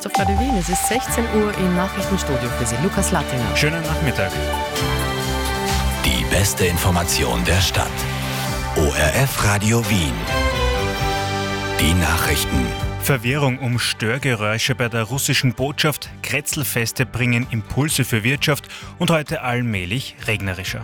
Auf Radio Wien, es ist 16 Uhr im Nachrichtenstudio für Sie, Lukas Lattinger. Schönen Nachmittag. Die beste Information der Stadt. ORF Radio Wien. Die Nachrichten. Verwirrung um Störgeräusche bei der russischen Botschaft, Kretzelfeste bringen Impulse für Wirtschaft und heute allmählich regnerischer.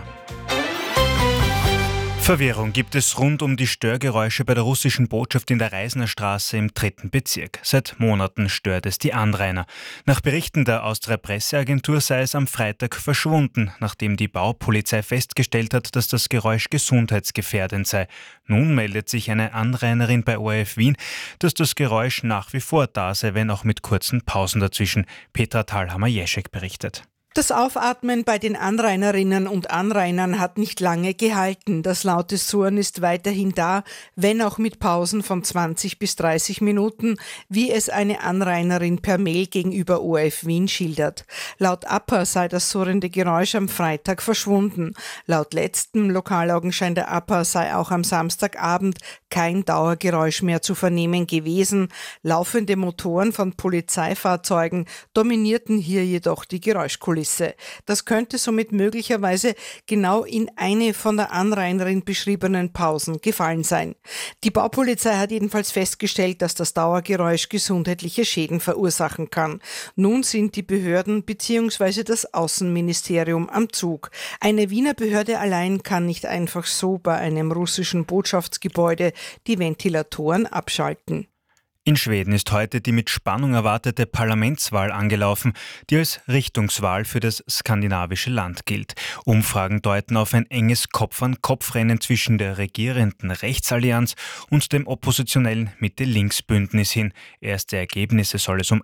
Verwirrung gibt es rund um die Störgeräusche bei der russischen Botschaft in der Reisner Straße im 3. Bezirk. Seit Monaten stört es die Anrainer. Nach Berichten der Austria Presseagentur sei es am Freitag verschwunden, nachdem die Baupolizei festgestellt hat, dass das Geräusch gesundheitsgefährdend sei. Nun meldet sich eine Anrainerin bei ORF Wien, dass das Geräusch nach wie vor da sei, wenn auch mit kurzen Pausen dazwischen. Petra Thalhammer-Jeschek berichtet. Das Aufatmen bei den Anrainerinnen und Anrainern hat nicht lange gehalten. Das laute Surren ist weiterhin da, wenn auch mit Pausen von 20 bis 30 Minuten, wie es eine Anrainerin per Mail gegenüber ORF Wien schildert. Laut APA sei das surrende Geräusch am Freitag verschwunden. Laut letztem Lokalaugenschein der APA sei auch am Samstagabend kein Dauergeräusch mehr zu vernehmen gewesen. Laufende Motoren von Polizeifahrzeugen dominierten hier jedoch die Geräuschkulisse. Das könnte somit möglicherweise genau in eine von der Anrainerin beschriebenen Pausen gefallen sein. Die Baupolizei hat jedenfalls festgestellt, dass das Dauergeräusch gesundheitliche Schäden verursachen kann. Nun sind die Behörden bzw. das Außenministerium am Zug. Eine Wiener Behörde allein kann nicht einfach so bei einem russischen Botschaftsgebäude die Ventilatoren abschalten. In Schweden ist heute die mit Spannung erwartete Parlamentswahl angelaufen, die als Richtungswahl für das skandinavische Land gilt. Umfragen deuten auf ein enges Kopf-an-Kopf-Rennen zwischen der regierenden Rechtsallianz und dem oppositionellen Mitte-Links-Bündnis hin. Erste Ergebnisse soll es um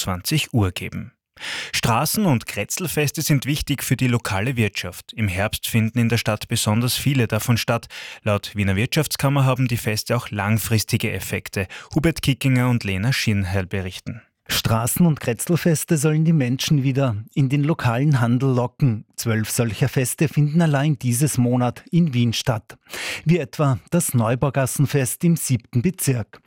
21 Uhr geben. Straßen- und Kretzelfeste sind wichtig für die lokale Wirtschaft. Im Herbst finden in der Stadt besonders viele davon statt. Laut Wiener Wirtschaftskammer haben die Feste auch langfristige Effekte. Hubert Kickinger und Lena Schirnherr berichten. Straßen- und Kretzelfeste sollen die Menschen wieder in den lokalen Handel locken. 12 solcher Feste finden allein dieses Monat in Wien statt. Wie etwa das Neubaugassenfest im 7. Bezirk.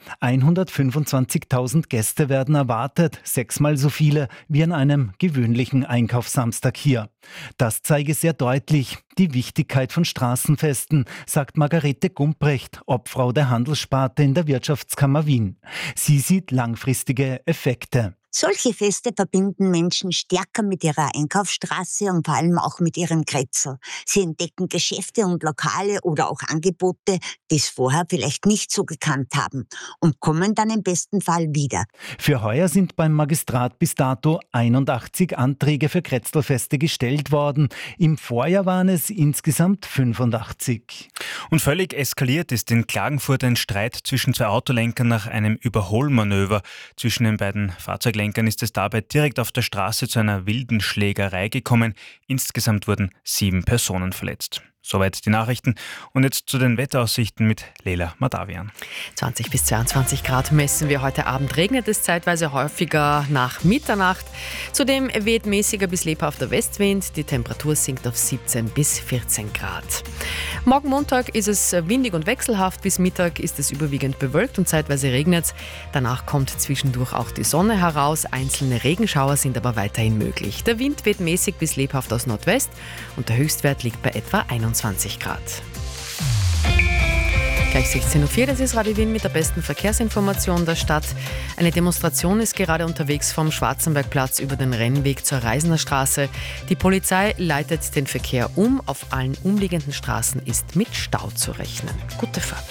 125.000 Gäste werden erwartet, 6-mal so viele wie an einem gewöhnlichen Einkaufssamstag hier. Das zeige sehr deutlich die Wichtigkeit von Straßenfesten, sagt Margarete Gumprecht, Obfrau der Handelssparte in der Wirtschaftskammer Wien. Sie sieht langfristige Effekte. Solche Feste verbinden Menschen stärker mit ihrer Einkaufsstraße und vor allem auch mit ihrem Kretzel. Sie entdecken Geschäfte und Lokale oder auch Angebote, die es vorher vielleicht nicht so gekannt haben und kommen dann im besten Fall wieder. Für heuer sind beim Magistrat bis dato 81 Anträge für Kretzelfeste gestellt worden. Im Vorjahr waren es insgesamt 85. Und völlig eskaliert ist in Klagenfurt ein Streit zwischen zwei Autolenkern nach einem Überholmanöver. Zwischen den beiden Fahrzeuglenkern ist es dabei direkt auf der Straße zu einer wilden Schlägerei gekommen. Insgesamt wurden 7 Personen verletzt. Soweit die Nachrichten. Und jetzt zu den Wetteraussichten mit Leila Madavian. 20 bis 22 Grad messen wir heute Abend. Regnet es zeitweise häufiger nach Mitternacht. Zudem weht mäßiger bis lebhafter Westwind. Die Temperatur sinkt auf 17 bis 14 Grad. Morgen Montag ist es windig und wechselhaft. Bis Mittag ist es überwiegend bewölkt und zeitweise regnet es. Danach kommt zwischendurch auch die Sonne heraus. Einzelne Regenschauer sind aber weiterhin möglich. Der Wind weht mäßig bis lebhaft aus Nordwest und der Höchstwert liegt bei etwa 21 Grad. Gleich 16.04 Uhr, das ist Radio Wien mit der besten Verkehrsinformation der Stadt. Eine Demonstration ist gerade unterwegs vom Schwarzenbergplatz über den Rennweg zur Reisner Straße. Die Polizei leitet den Verkehr um. Auf allen umliegenden Straßen ist mit Stau zu rechnen. Gute Fahrt.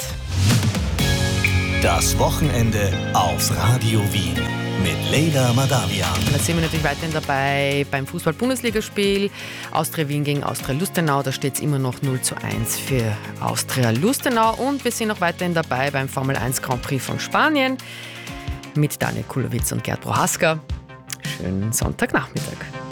Das Wochenende auf Radio Wien mit Leila Madavian. Da sind wir natürlich weiterhin dabei beim Fußball-Bundesligaspiel. Austria Wien gegen Austria Lustenau. Da steht es immer noch 0:1 für Austria Lustenau. Und wir sind noch weiterhin dabei beim Formel 1 Grand Prix von Spanien mit Daniel Kulowitz und Gerd Prohaska. Schönen Sonntagnachmittag.